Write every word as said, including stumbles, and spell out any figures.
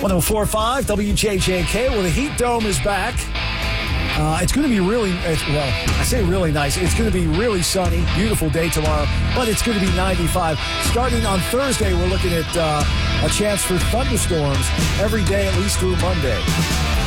one oh four point five W J J K. Well, the Heat Dome is back. Uh, it's going to be really, it's, well, I say really nice. It's going to be really sunny, beautiful day tomorrow, but it's going to be ninety-five. Starting on Thursday, we're looking at uh, a chance for thunderstorms every day, at least through Monday.